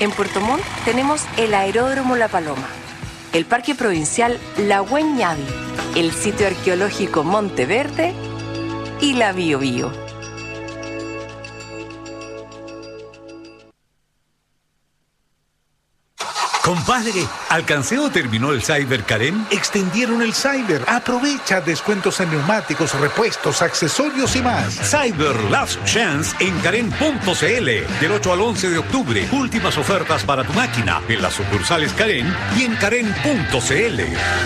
En Puerto Montt tenemos el Aeródromo La Paloma, el Parque Provincial La Ñavi, el sitio arqueológico Monteverde y la Biobío. Compadre, ¿alcancé o terminó el Cyber Karen? Extendieron el Cyber. Aprovecha descuentos en neumáticos, repuestos, accesorios y más. Cyber Last Chance en Karen.cl. Del 8 al 11 de octubre. Últimas ofertas para tu máquina en las sucursales Karen y en Karen.cl.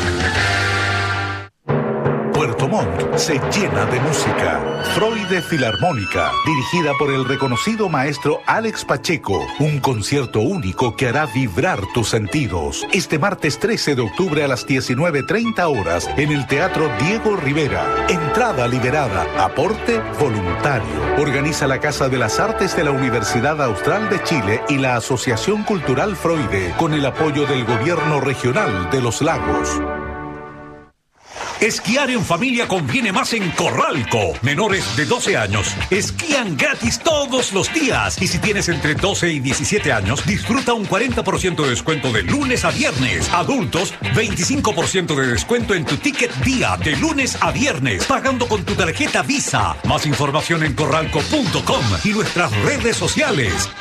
Puerto Montt se llena de música. Freude Filarmónica, dirigida por el reconocido maestro Alex Pacheco. Un concierto único que hará vibrar tus sentidos. Este martes 13 de octubre a las 19:30 horas en el Teatro Diego Rivera. Entrada liberada, aporte voluntario. Organiza la Casa de las Artes de la Universidad Austral de Chile y la Asociación Cultural Freude con el apoyo del Gobierno Regional de los Lagos. Esquiar en familia conviene más en Corralco. Menores de 12 años esquían gratis todos los días. Y si tienes entre 12 y 17 años, disfruta un 40% de descuento de lunes a viernes. Adultos, 25% de descuento en tu ticket día de lunes a viernes, pagando con tu tarjeta Visa. Más información en corralco.com y nuestras redes sociales.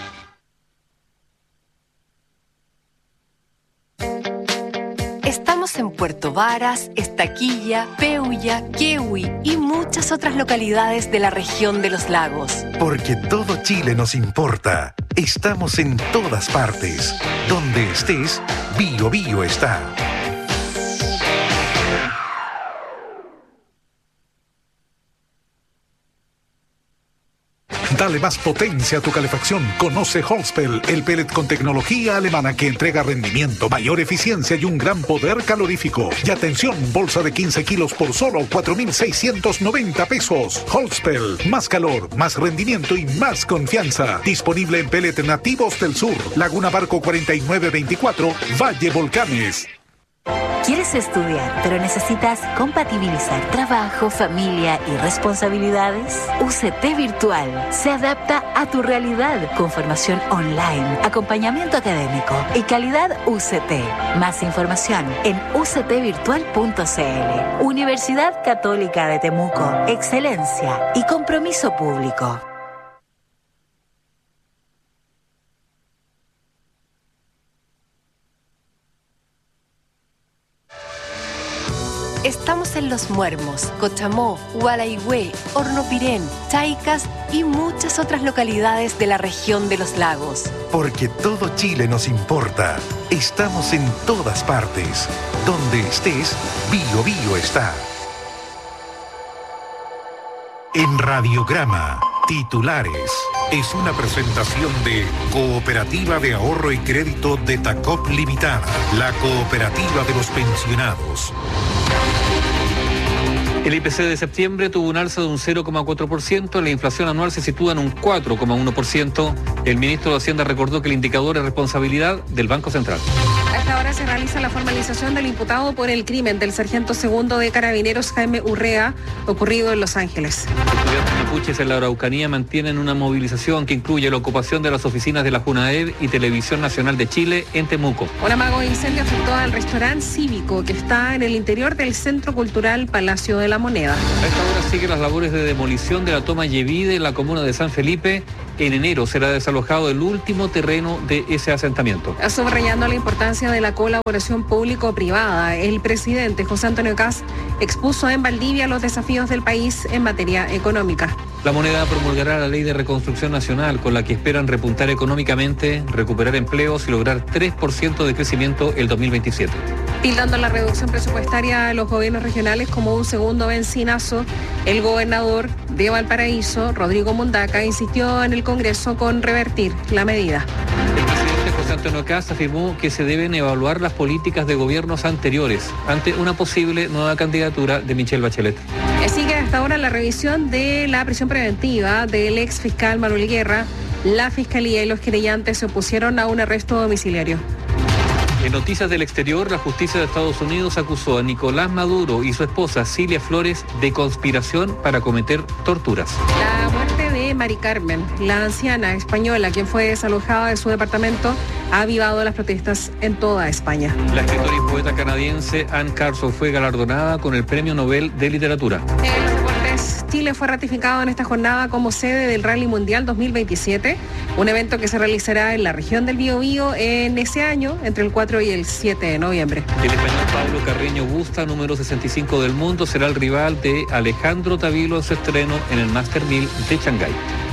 Estamos en Puerto Varas, Estaquilla, Peulla, Quehue y muchas otras localidades de la región de los lagos. Porque todo Chile nos importa. Estamos en todas partes. Donde estés, Biobío está. Dale más potencia a tu calefacción. Conoce Holzpel, el pellet con tecnología alemana que entrega rendimiento, mayor eficiencia y un gran poder calorífico. Y atención, bolsa de 15 kilos por solo 4,690 pesos. Holzpel, más calor, más rendimiento y más confianza. Disponible en pellet nativos del sur. Laguna Barco 4924, Valle Volcanes. ¿Quieres estudiar, pero necesitas compatibilizar trabajo, familia y responsabilidades? UCT Virtual se adapta a tu realidad con formación online, acompañamiento académico y calidad UCT. Más información en uctvirtual.cl. Universidad Católica de Temuco. Excelencia y compromiso público. Estamos en Los Muermos, Cochamó, Gualaigüe, Hornopirén, Chaicas y muchas otras localidades de la región de los lagos. Porque todo Chile nos importa. Estamos en todas partes. Donde estés, Biobío está. En Radiograma, titulares. Es una presentación de Cooperativa de Ahorro y Crédito de Tacop Limitada, la cooperativa de los pensionados. El IPC de septiembre tuvo un alza de un 0,4%, la inflación anual se sitúa en un 4,1%. El ministro de Hacienda recordó que el indicador es responsabilidad del Banco Central. A esta hora se realiza la formalización del imputado por el crimen del sargento segundo de Carabineros Jaime Urrea, ocurrido en Los Ángeles. Estudiantes mapuches en la Araucanía mantienen una movilización que incluye la ocupación de las oficinas de la Junaed y Televisión Nacional de Chile en Temuco. Un amago incendio afectó al restaurante cívico que está en el interior del Centro Cultural Palacio de la Moneda. A esta hora siguen las labores de demolición de la toma Yevide en la comuna de San Felipe. En enero será desalojado el último terreno de ese asentamiento. Subrayando la importancia de la colaboración público-privada, el presidente José Antonio Kast expuso en Valdivia los desafíos del país en materia económica. La Moneda promulgará la Ley de Reconstrucción Nacional, con la que esperan repuntar económicamente, recuperar empleos y lograr 3% de crecimiento el 2027. Tildando la reducción presupuestaria a los gobiernos regionales como un segundo bencinazo, el gobernador de Valparaíso, Rodrigo Mundaca, insistió en el Congreso con revertir la medida. El presidente José Antonio Kast afirmó que se deben evaluar las políticas de gobiernos anteriores ante una posible nueva candidatura de Michelle Bachelet. Sigue hasta ahora la revisión de la prisión preventiva del ex fiscal Manuel Guerra. La Fiscalía y los querellantes se opusieron a un arresto domiciliario. En noticias del exterior, la justicia de Estados Unidos acusó a Nicolás Maduro y su esposa Cilia Flores de conspiración para cometer torturas. La muerte de Mari Carmen, la anciana española, quien fue desalojada de su departamento, ha avivado las protestas en toda España. La escritora y poeta canadiense Anne Carson fue galardonada con el Premio Nobel de Literatura. Chile fue ratificado en esta jornada como sede del Rally Mundial 2027, un evento que se realizará en la región del Biobío en ese año, entre el 4 y el 7 de noviembre. El español Pablo Carreño Busta, número 65 del mundo, será el rival de Alejandro Tavilo en su estreno en el Master 1000 de Shanghái.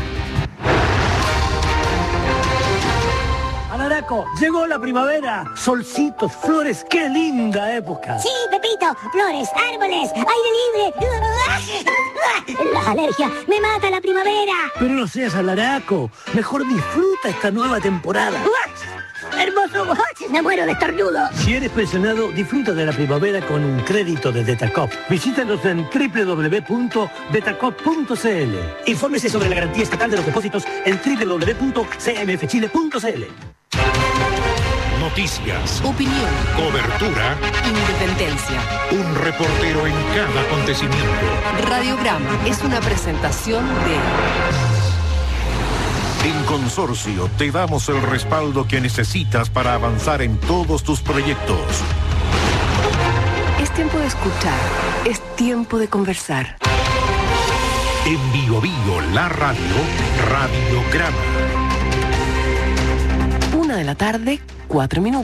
Alaraco, llegó la primavera, solcitos, flores, qué linda época. Sí, Pepito, flores, árboles, aire libre. La alergia me mata la primavera. Pero no seas alaraco, mejor disfruta esta nueva temporada. Hermoso, me muero de estornudo. Si eres pensionado, disfruta de la primavera con un crédito de Detacop. Visítanos en www.detacop.cl. Infórmese sobre la garantía estatal de los depósitos en www.cmfchile.cl. Noticias, Opinión, cobertura, independencia. un reportero en cada acontecimiento. Radiograma es una presentación de... En Consorcio te damos el respaldo que necesitas para avanzar en todos tus proyectos. Es tiempo de escuchar, es tiempo de conversar. En Bio Bio, la radio, Radiograma. 1:04 p.m.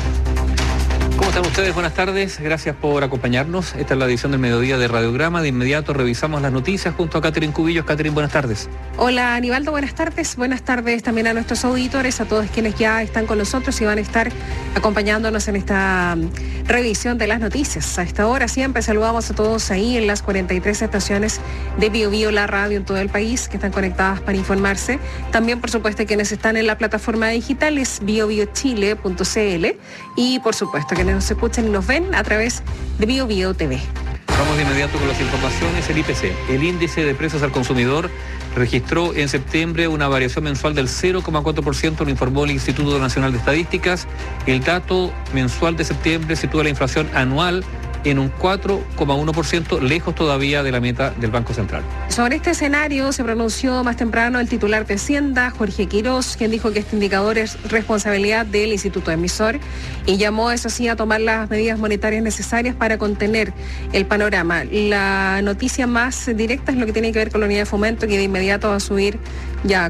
¿Cómo están ustedes? Buenas tardes, gracias por acompañarnos. Esta es la edición del mediodía de Radiograma. De inmediato revisamos las noticias junto a Catherine Cubillos. Catherine, buenas tardes. Hola Aníbaldo, buenas tardes. Buenas tardes también a nuestros auditores, a todos quienes ya están con nosotros y van a estar acompañándonos en esta revisión de las noticias. A esta hora siempre saludamos a todos ahí en las 43 estaciones de Bio Bio, la radio en todo el país, que están conectadas para informarse. También, por supuesto, quienes están en la plataforma digital es biobiochile.cl y, por supuesto, quienes nos escuchan y nos ven a través de Bio Bio TV. Vamos de inmediato con las informaciones. El IPC, el índice de precios al consumidor, registró en septiembre una variación mensual del 0,4%, lo informó el Instituto Nacional de Estadísticas. El dato mensual de septiembre sitúa la inflación anual en un 4,1%, lejos todavía de la meta del Banco Central. Sobre este escenario se pronunció más temprano el titular de Hacienda, Jorge Quirós, quien dijo que este indicador es responsabilidad del Instituto Emisor y llamó, eso sí, a tomar las medidas monetarias necesarias para contener el panorama. La noticia más directa es lo que tiene que ver con la unidad de fomento, que de inmediato va a subir ya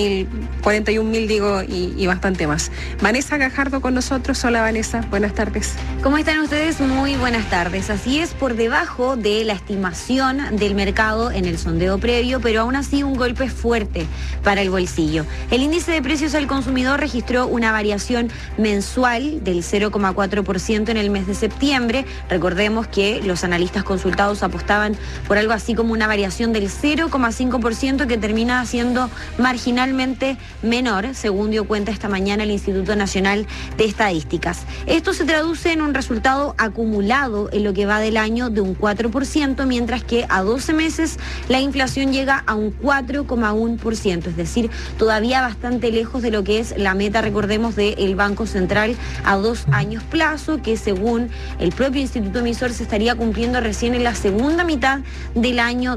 41.000 digo, y bastante más. Vanessa Gajardo con nosotros. Hola Vanessa, buenas tardes. ¿Cómo están ustedes? Muy buenas tardes. Así es, por debajo de la estimación del mercado en el sondeo previo, pero aún así un golpe fuerte para el bolsillo. El índice de precios al consumidor registró una variación mensual del 0,4% en el mes de septiembre. Recordemos que los analistas consultados apostaban por algo así como una variación del 0,5% que termina siendo marginalmente menor, según dio cuenta esta mañana el Instituto Nacional de Estadísticas. Esto se traduce en un resultado acumulado en lo que va del año de un 4%, mientras que a 12 meses la inflación llega a un 4,1%, es decir, todavía bastante lejos de lo que es la meta, recordemos, del Banco Central a 2 años plazo, que según el propio Instituto Emisor se estaría cumpliendo recién en la segunda mitad del año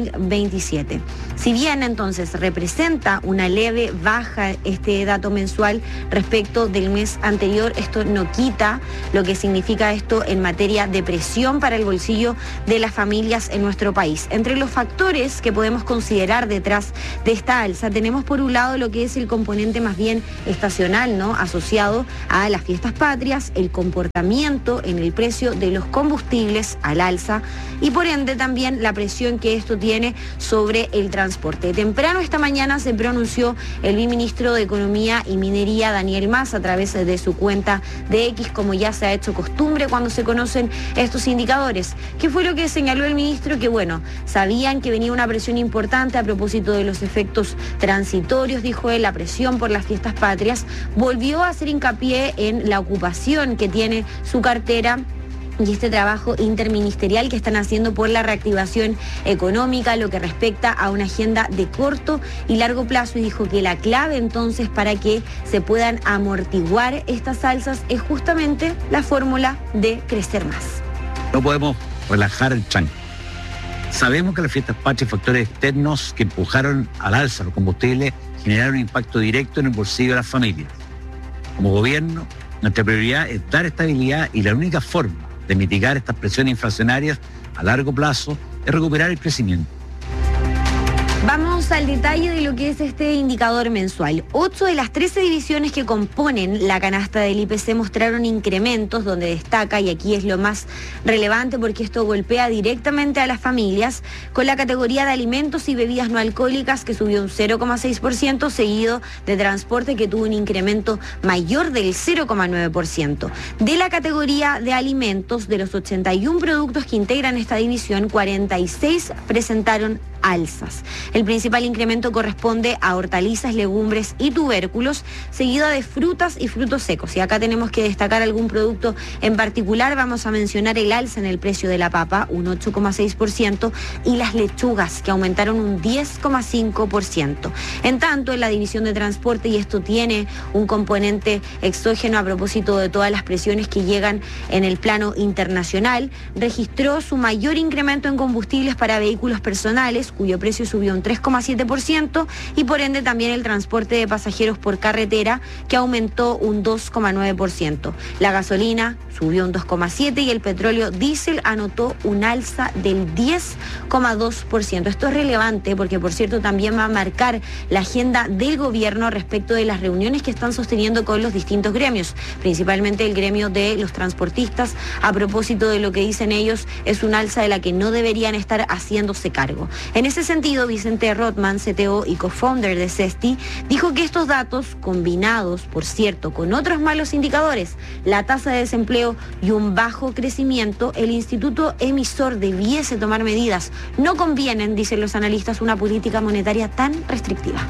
2027. Si bien entonces representa una leve baja este dato mensual respecto del mes anterior, esto no quita lo que significa esto en materia de presión para el bolsillo de las familias en nuestro país. Entre los factores que podemos considerar detrás de esta alza, tenemos por un lado lo que es el componente más bien estacional, ¿no?, asociado a las fiestas patrias, el comportamiento en el precio de los combustibles al alza y por ende también la presión que esto tiene sobre el transporte. Temprano esta mañana se pronunció el viceministro de Economía y Minería, Daniel Mas, a través de su cuenta de X, como ya se ha hecho costumbre cuando se conocen estos indicadores. ¿Qué fue lo que señaló el ministro? Que bueno, sabían que venía una presión importante a propósito de los efectos transitorios, dijo él, la presión por las fiestas patrias. Volvió a hacer hincapié en la ocupación que tiene su cartera y este trabajo interministerial que están haciendo por la reactivación económica, lo que respecta a una agenda de corto y largo plazo, y dijo que la clave entonces para que se puedan amortiguar estas alzas es justamente la fórmula de crecer más. No podemos relajar el chancho. Sabemos que las fiestas patrias y factores externos que empujaron al alza los combustibles generaron un impacto directo en el bolsillo de las familias. Como gobierno, nuestra prioridad es dar estabilidad y la única forma de mitigar estas presiones inflacionarias a largo plazo es recuperar el crecimiento. Vamos al detalle de lo que es este indicador mensual. 8 de las 13 divisiones que componen la canasta del IPC mostraron incrementos, donde destaca, y aquí es lo más relevante porque esto golpea directamente a las familias, con la categoría de alimentos y bebidas no alcohólicas, que subió un 0,6%, seguido de transporte, que tuvo un incremento mayor del 0,9%. De la categoría de alimentos, de los 81 productos que integran esta división, 46 presentaron alzas. El principal incremento corresponde a hortalizas, legumbres y tubérculos, seguido de frutas y frutos secos. Y acá tenemos que destacar algún producto en particular. Vamos a mencionar el alza en el precio de la papa, un 8,6%, y las lechugas, que aumentaron un 10,5%. En tanto, en la división de transporte, y esto tiene un componente exógeno a propósito de todas las presiones que llegan en el plano internacional, registró su mayor incremento en combustibles para vehículos personales, cuyo precio subió un 3,7%, y por ende también el transporte de pasajeros por carretera, que aumentó un 2,9%. La gasolina subió un 2,7% y el petróleo diésel anotó un alza del 10,2%. Esto es relevante porque, por cierto, también va a marcar la agenda del gobierno respecto de las reuniones que están sosteniendo con los distintos gremios, principalmente el gremio de los transportistas, a propósito de lo que dicen ellos es un alza de la que no deberían estar haciéndose cargo. En ese sentido, Vicente Rothman, CTO y co-founder de CESTI, dijo que estos datos, combinados, por cierto, con otros malos indicadores, la tasa de desempleo y un bajo crecimiento, el instituto emisor debiese tomar medidas. No convienen, dicen los analistas, una política monetaria tan restrictiva.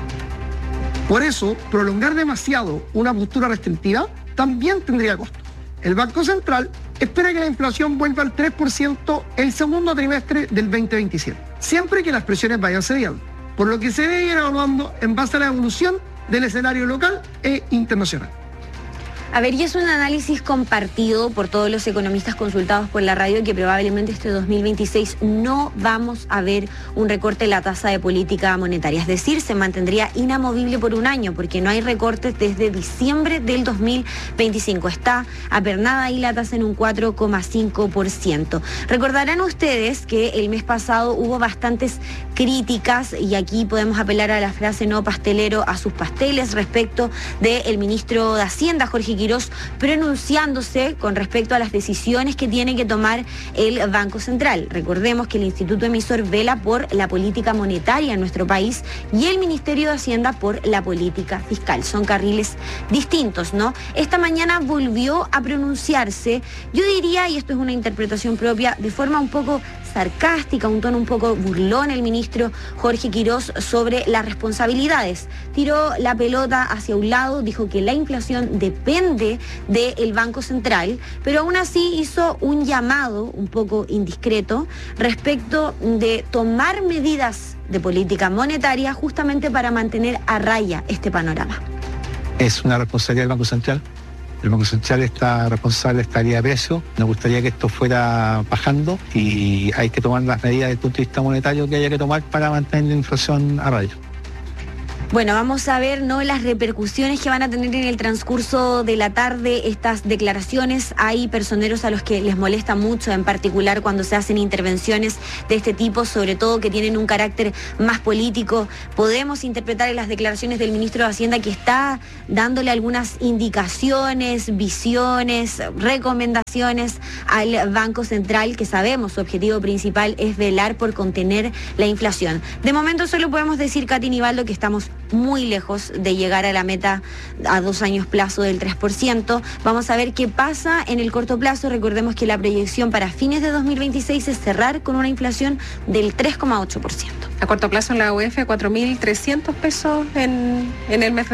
Por eso, prolongar demasiado una postura restrictiva también tendría costo. El Banco Central espera que la inflación vuelva al 3% el segundo trimestre del 2027, siempre que las presiones vayan cediendo, por lo que se debe ir evaluando en base a la evolución del escenario local e internacional. A ver, y es un análisis compartido por todos los economistas consultados por la radio, que probablemente este 2026 no vamos a ver un recorte en la tasa de política monetaria. Es decir, se mantendría inamovible por un año, porque no hay recortes desde diciembre del 2025. Está apernada ahí la tasa en un 4,5%. Recordarán ustedes que el mes pasado hubo bastantes críticas, y aquí podemos apelar a la frase "no pastelero a sus pasteles", respecto del ministro de Hacienda, Jorge Quirós, pronunciándose con respecto a las decisiones que tiene que tomar el Banco Central. Recordemos que el instituto emisor vela por la política monetaria en nuestro país y el Ministerio de Hacienda por la política fiscal. Son carriles distintos, ¿no? Esta mañana volvió a pronunciarse, yo diría, y esto es una interpretación propia, de forma un poco sarcástica, un tono un poco burlón, el ministro Jorge Quirós, sobre las responsabilidades. Tiró la pelota hacia un lado, dijo que la inflación depende del Banco Central, pero aún así hizo un llamado un poco indiscreto respecto de tomar medidas de política monetaria justamente para mantener a raya este panorama. Es una responsabilidad del Banco Central. El Banco Central está responsable de estabilidad de precios. Nos gustaría que esto fuera bajando y hay que tomar las medidas desde el punto de vista monetario que haya que tomar para mantener la inflación a raya. Bueno, vamos a ver, ¿no?, las repercusiones que van a tener en el transcurso de la tarde estas declaraciones. Hay personeros a los que les molesta mucho, en particular cuando se hacen intervenciones de este tipo, sobre todo que tienen un carácter más político. Podemos interpretar en las declaraciones del ministro de Hacienda que está dándole algunas indicaciones, visiones, recomendaciones al Banco Central, que sabemos su objetivo principal es velar por contener la inflación. De momento solo podemos decir, Katy Nivaldo, que estamos muy lejos de llegar a la meta a 2 años plazo del 3%. Vamos a ver qué pasa en el corto plazo. Recordemos que la proyección para fines de 2026 es cerrar con una inflación del 3,8%. A corto plazo en la UEF, 4.300 pesos en el mes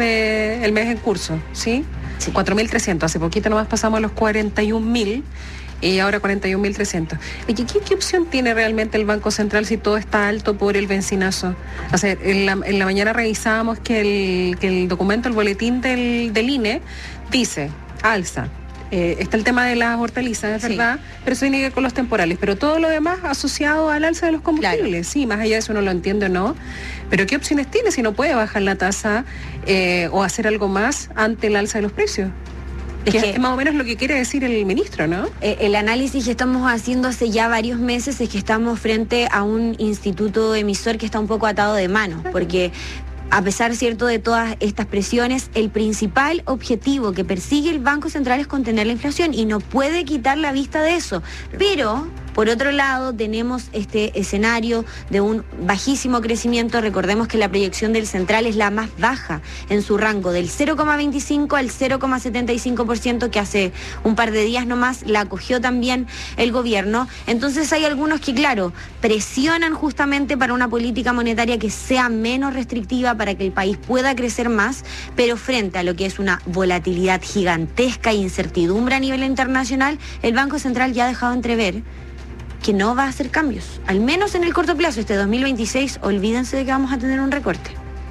en curso, ¿sí? Sí. 4.300. Hace poquito nomás pasamos a los 41.000. Y ahora 41.300. ¿Qué opción tiene realmente el Banco Central si todo está alto por el bencinazo? O sea, en la mañana revisábamos que el documento, el boletín del INE, dice alza. Está el tema de las hortalizas, es verdad, pero eso tiene que ver con los temporales, pero todo lo demás asociado al alza de los combustibles. Claro. Sí, más allá de eso uno lo entiende o no, pero ¿qué opciones tiene si no puede bajar la tasa o hacer algo más ante el alza de los precios? Es más o menos lo que quiere decir el ministro, ¿no? El análisis que estamos haciendo hace ya varios meses es que estamos frente a un instituto emisor que está un poco atado de mano, porque a pesar, cierto, de todas estas presiones, el principal objetivo que persigue el Banco Central es contener la inflación y no puede quitar la vista de eso. Pero, por otro lado, tenemos este escenario de un bajísimo crecimiento. Recordemos que la proyección del Central es la más baja en su rango, del 0,25 al 0,75%, que hace un par de días nomás la acogió también el gobierno. Entonces hay algunos que, claro, presionan justamente para una política monetaria que sea menos restrictiva, para que el país pueda crecer más, pero frente a lo que es una volatilidad gigantesca e incertidumbre a nivel internacional, el Banco Central ya ha dejado entrever que no va a hacer cambios, al menos en el corto plazo. Este 2026, olvídense de que vamos a tener un recorte.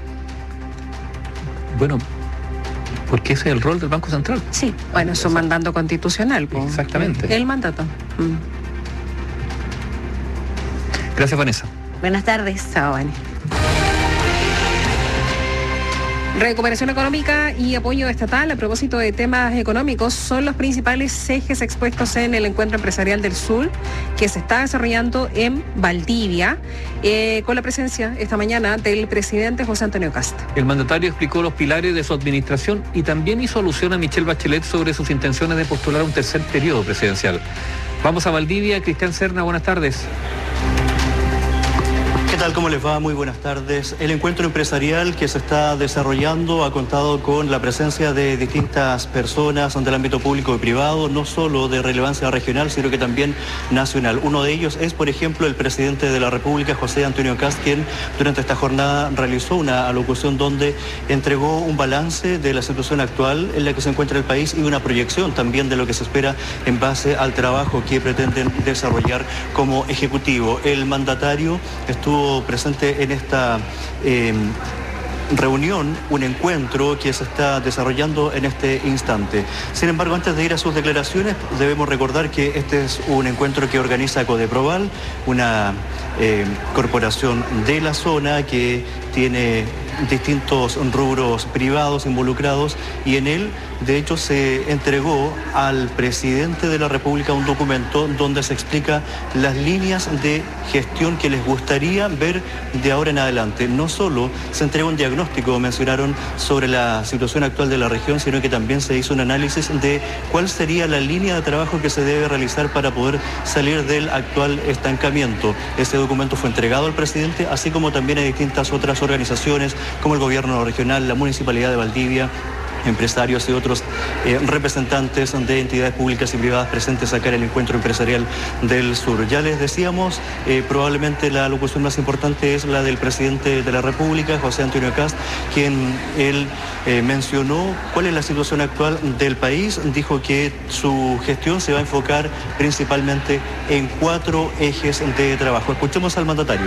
Bueno, porque ese es el rol del Banco Central. Sí, bueno, es un mandato constitucional. Exactamente. El mandato. Gracias, Vanessa. Buenas tardes. Chao, Vani. Recuperación económica y apoyo estatal a propósito de temas económicos son los principales ejes expuestos en el Encuentro Empresarial del Sur, que se está desarrollando en Valdivia, con la presencia esta mañana del presidente José Antonio Kast. El mandatario explicó los pilares de su administración y también hizo alusión a Michelle Bachelet sobre sus intenciones de postular un tercer periodo presidencial. Vamos a Valdivia. Cristian Serna, buenas tardes. ¿Qué tal? ¿Cómo les va? Muy buenas tardes. El encuentro empresarial que se está desarrollando ha contado con la presencia de distintas personas del ámbito público y privado, no solo de relevancia regional, sino que también nacional. Uno de ellos es, por ejemplo, el presidente de la República, José Antonio Kast, quien durante esta jornada realizó una alocución donde entregó un balance de la situación actual en la que se encuentra el país y una proyección también de lo que se espera en base al trabajo que pretenden desarrollar como ejecutivo. El mandatario estuvo presente en esta reunión, un encuentro que se está desarrollando en este instante. Sin embargo, antes de ir a sus declaraciones, debemos recordar que este es un encuentro que organiza Codeproval, una corporación de la zona que tiene distintos rubros privados involucrados, y en él, de hecho, se entregó al presidente de la República un documento donde se explica las líneas de gestión que les gustaría ver de ahora en adelante. No solo se entregó un diagnóstico, mencionaron, sobre la situación actual de la región, sino que también se hizo un análisis de cuál sería la línea de trabajo que se debe realizar para poder salir del actual estancamiento. Ese documento fue entregado al presidente, así como también a distintas otras organizaciones, como el gobierno regional, la municipalidad de Valdivia, empresarios y otros representantes de entidades públicas y privadas presentes acá en el Encuentro Empresarial del Sur. Ya les decíamos, probablemente la alocución más importante es la del presidente de la República, José Antonio Kast, quien él mencionó cuál es la situación actual del país. Dijo que su gestión se va a enfocar principalmente en 4 ejes de trabajo. Escuchemos al mandatario.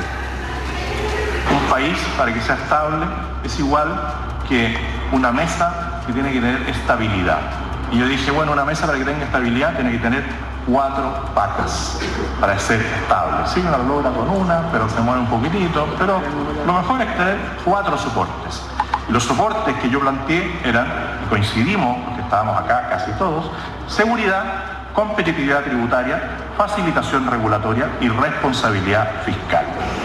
Un país, para que sea estable, es igual que una mesa que tiene que tener estabilidad. Y yo dije, bueno, una mesa para que tenga estabilidad tiene que tener 4 patas para ser estable. Sí, uno lo logra con una, pero se mueve un poquitito, pero lo mejor es tener 4 soportes. Los soportes que yo planteé eran, y coincidimos, porque estábamos acá casi todos, seguridad, competitividad tributaria, facilitación regulatoria y responsabilidad fiscal.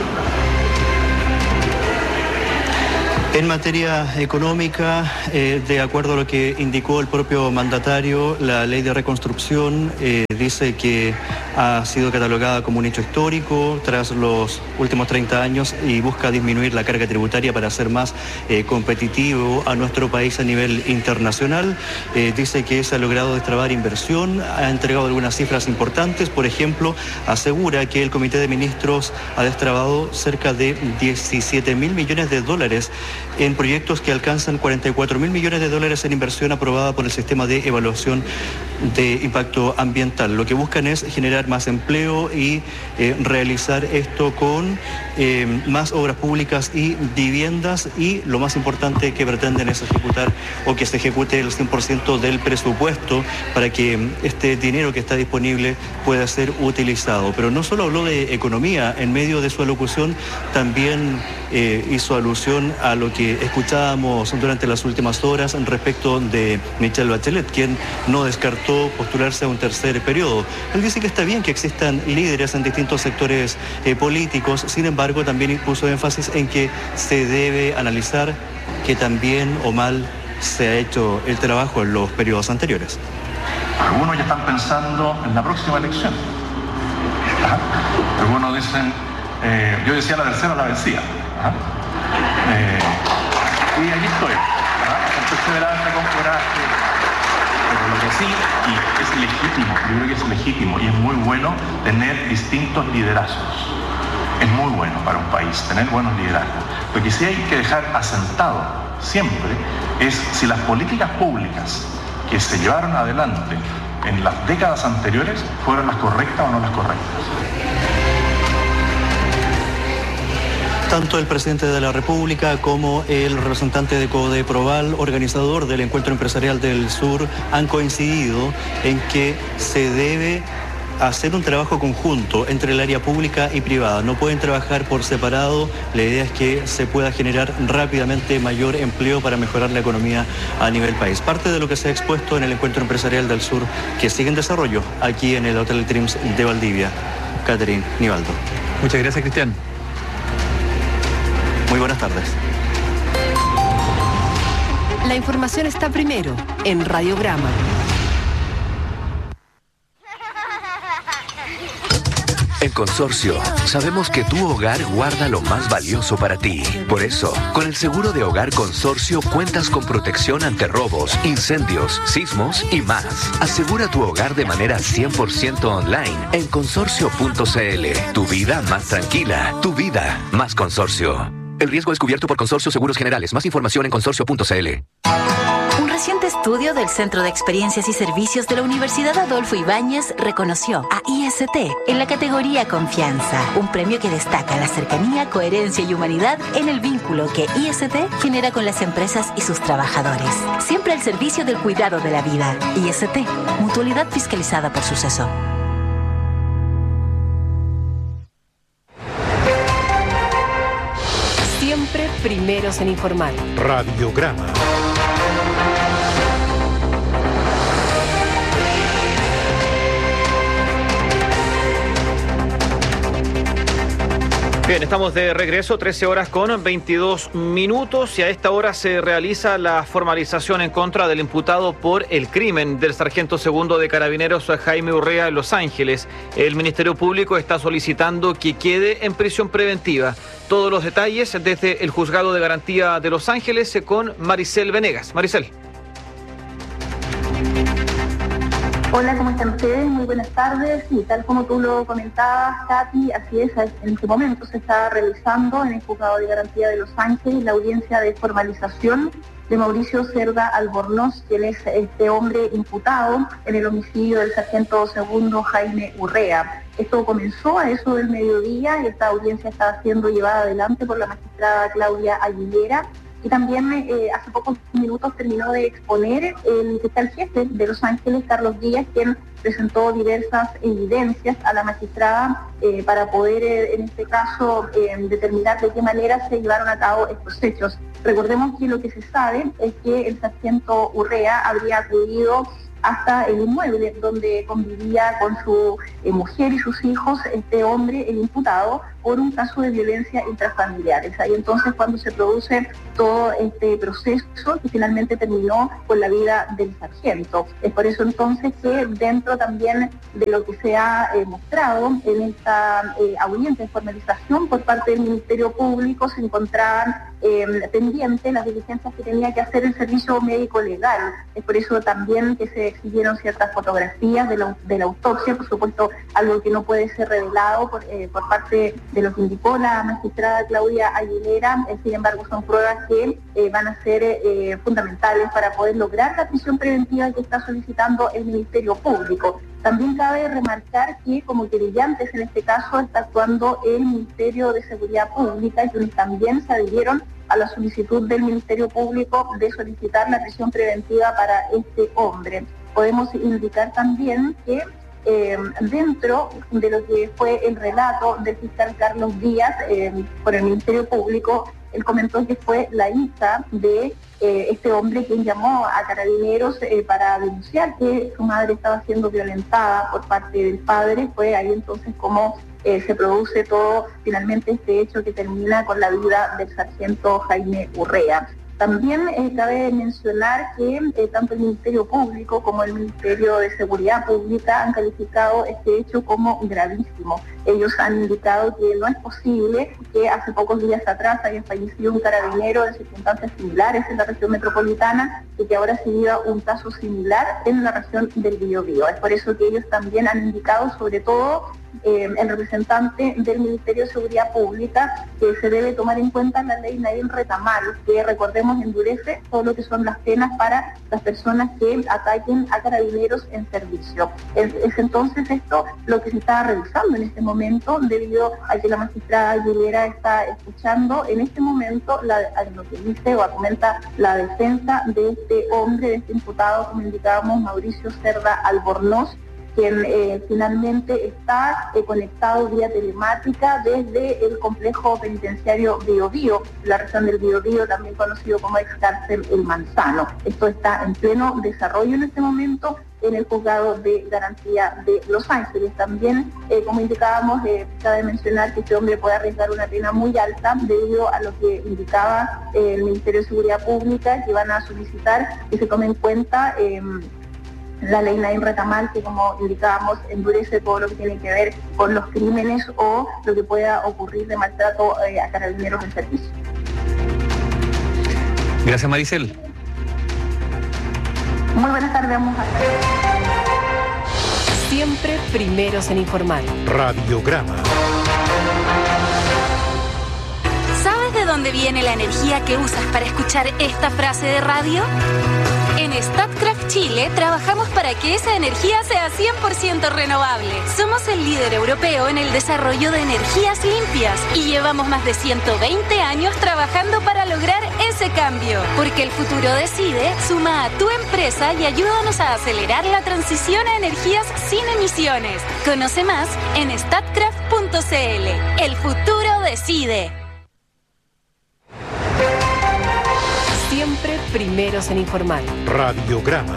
En materia económica, de acuerdo a lo que indicó el propio mandatario, la ley de reconstrucción dice que ha sido catalogada como un hecho histórico tras los últimos 30 años y busca disminuir la carga tributaria para hacer más competitivo a nuestro país a nivel internacional. Dice que se ha logrado destrabar inversión, ha entregado algunas cifras importantes. Por ejemplo, asegura que el Comité de Ministros ha destrabado cerca de 17.000 millones de dólares en proyectos que alcanzan 44.000 millones de dólares en inversión aprobada por el sistema de evaluación de impacto ambiental. Lo que buscan es generar generar más empleo y realizar esto con más obras públicas y viviendas, y lo más importante que pretenden es ejecutar o que se ejecute el 100% del presupuesto para que este dinero que está disponible pueda ser utilizado. Pero no solo habló de economía, en medio de su alocución también hizo alusión a lo que escuchábamos durante las últimas horas respecto de Michelle Bachelet, quien no descartó postularse a un tercer periodo. Él dice que está bien que existan líderes en distintos sectores políticos, sin embargo también puso énfasis en que se debe analizar que también o mal se ha hecho el trabajo en los periodos anteriores. Algunos ya están pensando en la próxima elección. Algunos dicen, yo decía la tercera la vencía. Y aquí estoy, con perseverancia, con coraje. Pero lo que sí, y es legítimo, yo creo que es legítimo y es muy bueno tener distintos liderazgos. Es muy bueno para un país tener buenos liderazgos. Lo que sí hay que dejar asentado siempre es si las políticas públicas que se llevaron adelante en las décadas anteriores fueron las correctas o no las correctas. Tanto el presidente de la República como el representante de Codeproval, organizador del Encuentro Empresarial del Sur, han coincidido en que se debe hacer un trabajo conjunto entre el área pública y privada. No pueden trabajar por separado. La idea es que se pueda generar rápidamente mayor empleo para mejorar la economía a nivel país. Parte de lo que se ha expuesto en el Encuentro Empresarial del Sur, que sigue en desarrollo aquí en el Hotel Trims de Valdivia. Catherine Nivaldo. Muchas gracias, Cristian. Muy buenas tardes. La información está primero en Radiograma. En Consorcio, sabemos que tu hogar guarda lo más valioso para ti. Por eso, con el seguro de hogar Consorcio cuentas con protección ante robos, incendios, sismos y más. Asegura tu hogar de manera 100% online en consorcio.cl. Tu vida más tranquila, tu vida más Consorcio. El riesgo es cubierto por Consorcio Seguros Generales. Más información en consorcio.cl. Un reciente estudio del Centro de Experiencias y Servicios de la Universidad Adolfo Ibáñez reconoció a IST en la categoría Confianza, un premio que destaca la cercanía, coherencia y humanidad en el vínculo que IST genera con las empresas y sus trabajadores. Siempre al servicio del cuidado de la vida. IST, mutualidad fiscalizada por Suceso. Siempre primeros en informar. Radiograma. Bien, estamos de regreso, 13 horas con 22 minutos y a esta hora se realiza la formalización en contra del imputado por el crimen del sargento segundo de Carabineros Jaime Urrea en Los Ángeles. El Ministerio Público está solicitando que quede en prisión preventiva. Todos los detalles desde el Juzgado de Garantía de Los Ángeles con Maricel Venegas. Maricel. Hola, ¿cómo están ustedes? Muy buenas tardes. Y tal como tú lo comentabas, Katy, así es, en este momento se está realizando en el Juzgado de Garantía de Los Ángeles la audiencia de formalización de Mauricio Cerda Albornoz, quien es este hombre imputado en el homicidio del sargento segundo Jaime Urrea. Esto comenzó a eso del mediodía y esta audiencia está siendo llevada adelante por la magistrada Claudia Aguilera. Y también hace pocos minutos terminó de exponer el fiscal jefe de Los Ángeles, Carlos Díaz, quien presentó diversas evidencias a la magistrada para poder, en este caso, determinar de qué manera se llevaron a cabo estos hechos. Recordemos que lo que se sabe es que el sargento Urrea habría acudido hasta el inmueble donde convivía con su mujer y sus hijos, este hombre, el imputado, por un caso de violencia intrafamiliar. Es ahí entonces cuando se produce todo este proceso que finalmente terminó con la vida del sargento. Es por eso entonces que dentro también de lo que se ha mostrado en esta audiencia de formalización por parte del Ministerio Público se encontraban pendientes las diligencias que tenía que hacer el Servicio Médico Legal Es por eso también que se exhibieron ciertas fotografías de la autopsia, por supuesto algo que no puede ser revelado por parte de lo que indicó la magistrada Claudia Aguilera. Sin embargo, son pruebas que van a ser fundamentales para poder lograr la prisión preventiva que está solicitando el Ministerio Público. También cabe remarcar que como querellantes en este caso está actuando el Ministerio de Seguridad Pública, quienes también se adhirieron a la solicitud del Ministerio Público de solicitar la prisión preventiva para este hombre. Podemos indicar también que dentro de lo que fue el relato del fiscal Carlos Díaz por el Ministerio Público, él comentó que fue la hija de este hombre quien llamó a Carabineros para denunciar que su madre estaba siendo violentada por parte del padre. Fue ahí entonces como se produce todo, finalmente este hecho que termina con la vida del sargento Jaime Urrea. También cabe mencionar que tanto el Ministerio Público como el Ministerio de Seguridad Pública han calificado este hecho como gravísimo. Ellos han indicado que no es posible que hace pocos días atrás haya fallecido un carabinero en circunstancias similares en la región metropolitana y que ahora se viva un caso similar en la región del Biobío. Es por eso que ellos también han indicado, sobre todo el representante del Ministerio de Seguridad Pública, que se debe tomar en cuenta la ley Nadim Retamal, que recordemos endurece todo lo que son las penas para las personas que ataquen a carabineros en servicio. Es entonces esto lo que se está revisando en este momento, debido a que la magistrada Aguilera está escuchando en este momento lo que dice o argumenta la defensa de este hombre, de este imputado, como indicábamos, Mauricio Cerda Albornoz, quien finalmente está conectado vía telemática desde el complejo penitenciario Biobío, la región del Biobío, también conocido como ex cárcel El Manzano. Esto está en pleno desarrollo en este momento en el juzgado de garantía de Los Ángeles. También, como indicábamos, cabe mencionar que este hombre puede arriesgar una pena muy alta debido a lo que indicaba el Ministerio de Seguridad Pública, que van a solicitar que se tome en cuenta la ley Nadim Retamal, que como indicábamos endurece todo lo que tiene que ver con los crímenes o lo que pueda ocurrir de maltrato a carabineros en servicio. Gracias, Maricel. Muy buenas tardes, vamos a ver. Siempre primeros en informar. Radiograma. ¿Sabes de dónde viene la energía que usas para escuchar esta frase de radio? En Statkraft Chile trabajamos para que esa energía sea 100% renovable. Somos el líder europeo en el desarrollo de energías limpias y llevamos más de 120 años trabajando para lograr ese cambio. Porque el futuro decide, suma a tu empresa y ayúdanos a acelerar la transición a energías sin emisiones. Conoce más en statkraft.cl. El futuro decide. Siempre primeros en informar. Radiograma.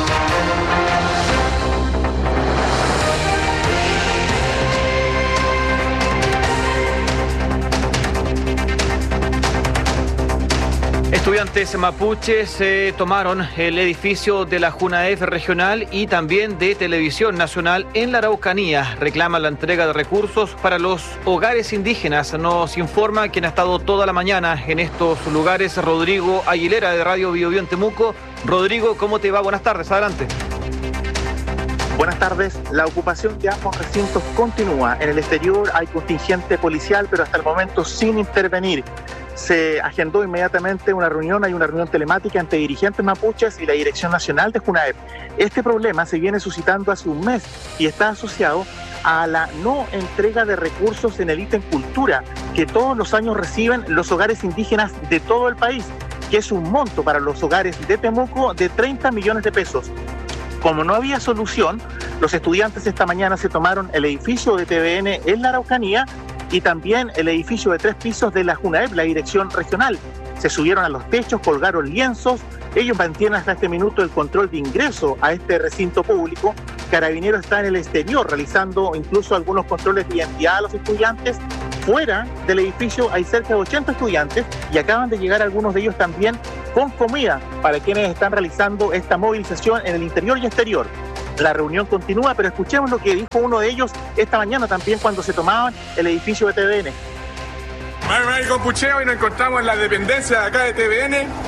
Estudiantes mapuches tomaron el edificio de la JUNAEF regional y también de Televisión Nacional en la Araucanía. Reclaman la entrega de recursos para los hogares indígenas. Nos informa quien ha estado toda la mañana en estos lugares, Rodrigo Aguilera de Radio Biobío en Temuco. Rodrigo, ¿cómo te va? Buenas tardes, adelante. Buenas tardes. La ocupación de ambos recintos continúa. En el exterior hay contingente policial, pero hasta el momento sin intervenir. Se agendó inmediatamente una reunión, hay una reunión telemática entre dirigentes mapuches y la Dirección Nacional de JUNAEP. Este problema se viene suscitando hace un mes y está asociado a la no entrega de recursos en el ítem cultura que todos los años reciben los hogares indígenas de todo el país, que es un monto para los hogares de Temuco de 30 millones de pesos. Como no había solución, los estudiantes esta mañana se tomaron el edificio de TVN en la Araucanía y también el edificio de 3 pisos de la JUNAEP, la dirección regional. Se subieron a los techos, colgaron lienzos. Ellos mantienen hasta este minuto el control de ingreso a este recinto público. Carabineros está en el exterior realizando incluso algunos controles de identidad a los estudiantes. Fuera del edificio hay cerca de 80 estudiantes y acaban de llegar algunos de ellos también con comida para quienes están realizando esta movilización en el interior y exterior. La reunión continúa, pero escuchemos lo que dijo uno de ellos esta mañana también cuando se tomaban el edificio de TVN. Vamos con pucheo y nos encontramos en la dependencia de acá de TVN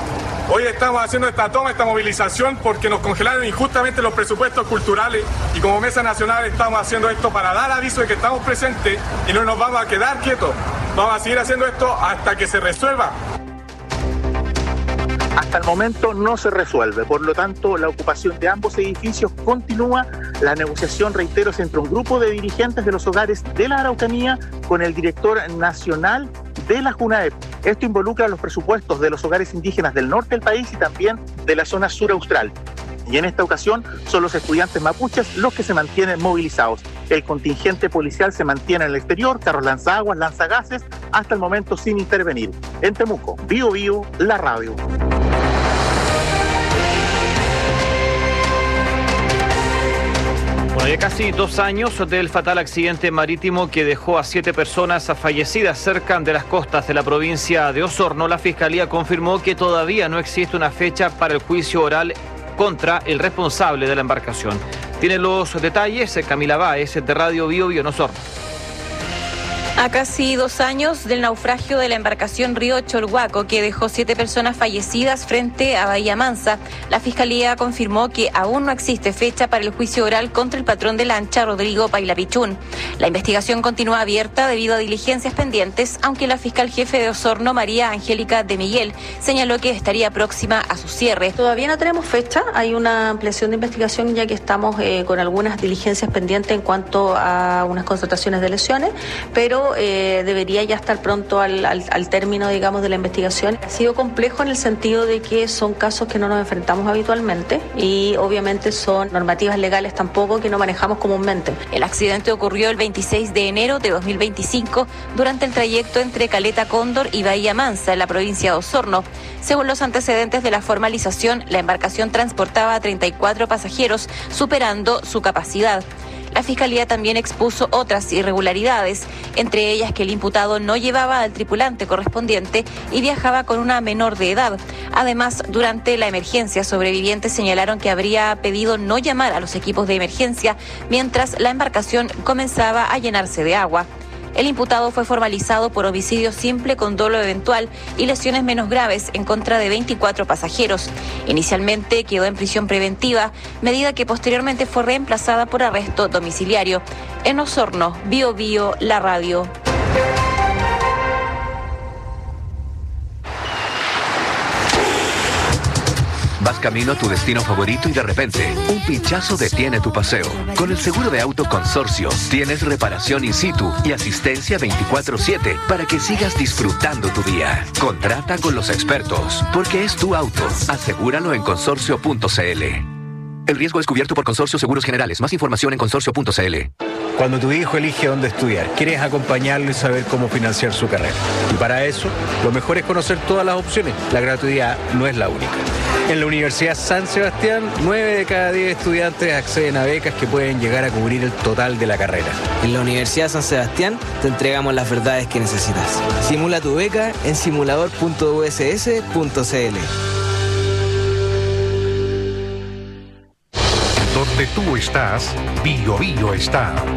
Hoy estamos haciendo esta toma, esta movilización, porque nos congelaron injustamente los presupuestos culturales y como Mesa Nacional estamos haciendo esto para dar aviso de que estamos presentes y no nos vamos a quedar quietos. Vamos a seguir haciendo esto hasta que se resuelva. Hasta el momento no se resuelve, por lo tanto la ocupación de ambos edificios continúa. La negociación, reitero, es entre un grupo de dirigentes de los hogares de la Araucanía con el director nacional de la JUNAEP. Esto involucra los presupuestos de los hogares indígenas del norte del país y también de la zona sur austral. Y en esta ocasión son los estudiantes mapuches los que se mantienen movilizados. El contingente policial se mantiene en el exterior, carros lanzaguas, lanzagases, hasta el momento sin intervenir. En Temuco, Bío Bío, la radio. Bueno, ya casi 2 años del fatal accidente marítimo que dejó a 7 personas fallecidas cerca de las costas de la provincia de Osorno, la Fiscalía confirmó que todavía no existe una fecha para el juicio oral contra el responsable de la embarcación. Tiene los detalles Camila Báez de Radio Bío Bío en Osorno. A casi 2 años del naufragio de la embarcación Río Cholhuaco, que dejó 7 personas fallecidas frente a Bahía Mansa, la Fiscalía confirmó que aún no existe fecha para el juicio oral contra el patrón de lancha, Rodrigo Pailapichún. La investigación continúa abierta debido a diligencias pendientes, aunque la fiscal jefe de Osorno, María Angélica de Miguel, señaló que estaría próxima a su cierre. Todavía no tenemos fecha, hay una ampliación de investigación ya que estamos con algunas diligencias pendientes en cuanto a unas constataciones de lesiones, pero debería ya estar pronto al término, digamos, de la investigación. Ha sido complejo en el sentido de que son casos que no nos enfrentamos habitualmente y obviamente son normativas legales tampoco que no manejamos comúnmente. El accidente ocurrió el 26 de enero de 2025 durante el trayecto entre Caleta Cóndor y Bahía Mansa en la provincia de Osorno. Según los antecedentes de la formalización, la embarcación transportaba a 34 pasajeros, superando su capacidad. La Fiscalía también expuso otras irregularidades, entre ellas que el imputado no llevaba al tripulante correspondiente y viajaba con una menor de edad. Además, durante la emergencia, sobrevivientes señalaron que habría pedido no llamar a los equipos de emergencia mientras la embarcación comenzaba a llenarse de agua. El imputado fue formalizado por homicidio simple con dolo eventual y lesiones menos graves en contra de 24 pasajeros. Inicialmente quedó en prisión preventiva, medida que posteriormente fue reemplazada por arresto domiciliario. En Osorno, Bío Bío, la radio. Vas camino a tu destino favorito y de repente, un pinchazo detiene tu paseo. Con el seguro de auto Consorcio, tienes reparación in situ y asistencia 24/7 para que sigas disfrutando tu día. Contrata con los expertos, porque es tu auto. Asegúralo en consorcio.cl. El riesgo es cubierto por Consorcio Seguros Generales. Más información en consorcio.cl. Cuando tu hijo elige dónde estudiar, quieres acompañarlo y saber cómo financiar su carrera. Y para eso, lo mejor es conocer todas las opciones. La gratuidad no es la única. En la Universidad San Sebastián, 9 de cada 10 estudiantes acceden a becas que pueden llegar a cubrir el total de la carrera. En la Universidad San Sebastián te entregamos las verdades que necesitas. Simula tu beca en simulador.uss.cl. Donde tú estás, Bío Bío está.